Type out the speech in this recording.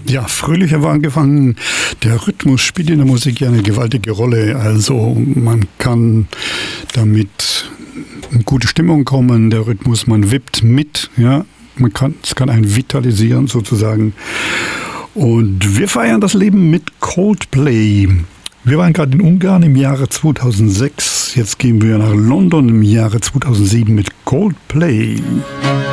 Ja, fröhlich haben wir angefangen. Der Rhythmus spielt in der Musik ja eine gewaltige Rolle. Also man kann damit in gute Stimmung kommen. Der Rhythmus, man wippt mit. Ja, es kann einen vitalisieren sozusagen. Und wir feiern das Leben mit Coldplay. Wir waren gerade in Ungarn im Jahre 2006. Jetzt gehen wir nach London im Jahre 2007 mit Coldplay.